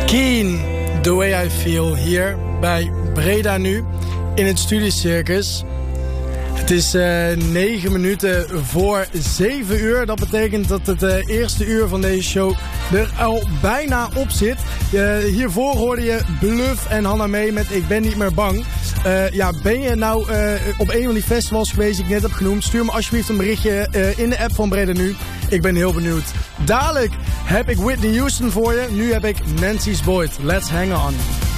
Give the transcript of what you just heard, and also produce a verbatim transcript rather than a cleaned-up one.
Keen, The Way I Feel, hier bij Breda nu in het Studiecircus. Het is uh, negen minuten voor zeven uur. Dat betekent dat het uh, eerste uur van deze show er al bijna op zit. Uh, hiervoor hoorde je Bluff en Hannah Mee met Ik ben niet meer bang. Uh, ja, ben je nou uh, op een van die festivals geweest die ik net heb genoemd? Stuur me alsjeblieft een berichtje uh, in de app van Breda nu. Ik ben heel benieuwd. Dadelijk heb ik Whitney Houston voor je. Nu heb ik Nancy's Boyd. Let's hang on.